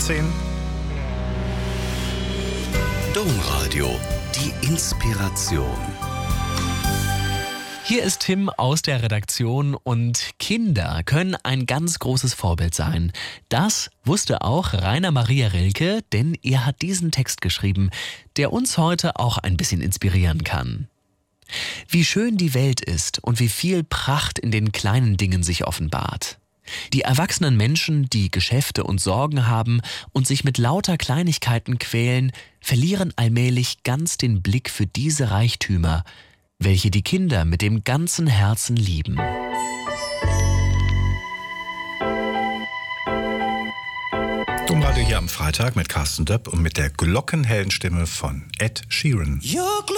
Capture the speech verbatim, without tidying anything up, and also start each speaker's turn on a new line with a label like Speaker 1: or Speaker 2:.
Speaker 1: zehn.
Speaker 2: Domradio, die Inspiration.
Speaker 3: Hier ist Tim aus der Redaktion und Kinder können ein ganz großes Vorbild sein. Das wusste auch Rainer Maria Rilke, denn er hat diesen Text geschrieben, der uns heute auch ein bisschen inspirieren kann. Wie schön die Welt ist und wie viel Pracht in den kleinen Dingen sich offenbart. Die erwachsenen Menschen, die Geschäfte und Sorgen haben und sich mit lauter Kleinigkeiten quälen, verlieren allmählich ganz den Blick für diese Reichtümer, welche die Kinder mit dem ganzen Herzen lieben.
Speaker 1: Domradio hier am Freitag mit Carsten Döpp und mit der glockenhellen Stimme von Ed Sheeran.